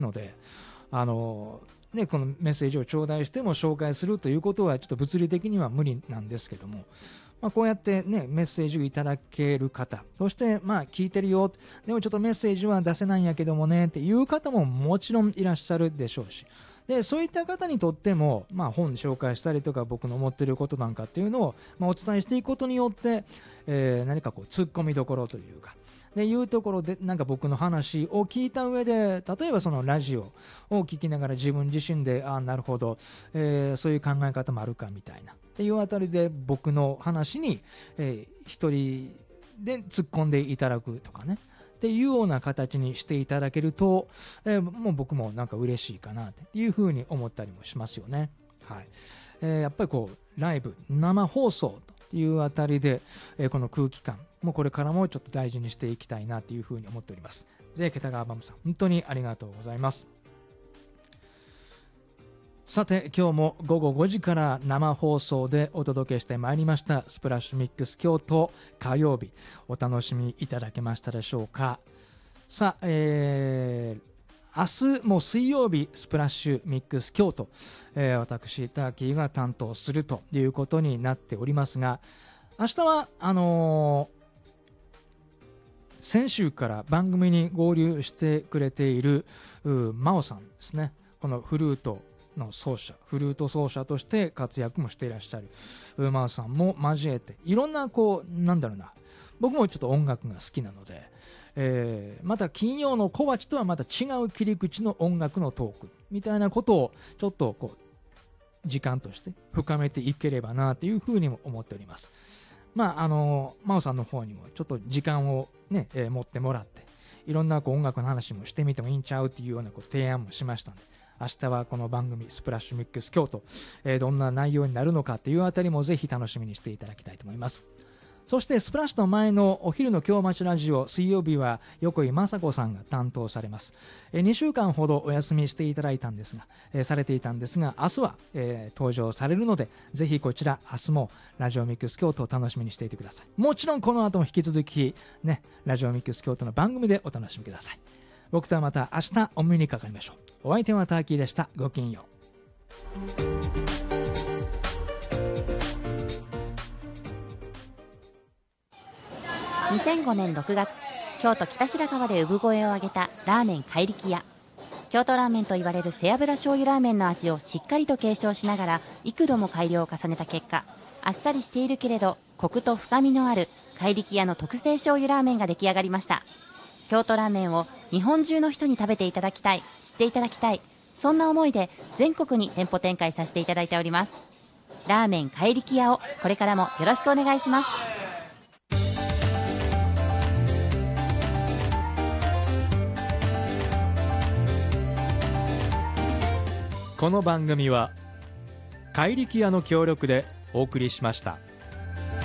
ので、ね、このメッセージを頂戴しても紹介するということはちょっと物理的には無理なんですけども、こうやって、ね、メッセージをいただける方、そして聞いてるよ、でもちょっとメッセージは出せないんやけどもねっていう方ももちろんいらっしゃるでしょうし、でそういった方にとっても、本紹介したりとか僕の思っていることなんかっていうのを、お伝えしていくことによって、何かこう突っ込みどころというかでいうところで、なんか僕の話を聞いた上で、例えばそのラジオを聞きながら自分自身でなるほど、そういう考え方もあるかみたいなっていうあたりで僕の話に、一人で突っ込んでいただくとかねっていうような形にしていただけると、もう僕もなんか嬉しいかなっていうふうに思ったりもしますよね。はい。やっぱりこうライブ生放送というあたりで、この空気感もこれからもちょっと大事にしていきたいなというふうに思っております。ぜひ北川バムさん本当にありがとうございます。さて今日も午後5時から生放送でお届けしてまいりましたスプラッシュミックス京都火曜日、お楽しみいただけましたでしょうか。さあ、明日も水曜日スプラッシュミックス京都、私ターキーが担当するということになっておりますが、明日は先週から番組に合流してくれている真央さんですね。このフルート奏者として活躍もしていらっしゃる真央さんも交えて、いろんな僕もちょっと音楽が好きなので、また金曜の小鉢とはまた違う切り口の音楽のトークみたいなことをちょっとこう時間として深めていければなというふうにも思っております。真央さんの方にもちょっと時間をね、持ってもらって、いろんな音楽の話もしてみてもいいんちゃうっていうような提案もしましたので、明日はこの番組スプラッシュミックス京都、どんな内容になるのかというあたりもぜひ楽しみにしていただきたいと思います。そしてスプラッシュの前のお昼の京町ラジオ、水曜日は横井雅子さんが担当されます。2週間ほどお休みしていただいたんですが、されていたんですが、明日は、登場されるので、ぜひこちら明日もラジオミックス京都を楽しみにしていてください。もちろんこの後も引き続きね、ラジオミックス京都の番組でお楽しみください。僕とはまた明日お目にかかりましょう。お相手はターキーでした。ごきげんよう。 2005年6月、京都北白川で産声を上げたラーメン怪力屋。京都ラーメンと言われる背脂醤油ラーメンの味をしっかりと継承しながら幾度も改良を重ねた結果、あっさりしているけれどコクと深みのある怪力屋の特製醤油ラーメンが出来上がりました。京都ラーメンを日本中の人に食べていただきたい、知っていただきたい、そんな思いで全国に店舗展開させていただいております。ラーメン怪力屋をこれからもよろしくお願いします。 この番組は怪力屋の協力でお送りしました。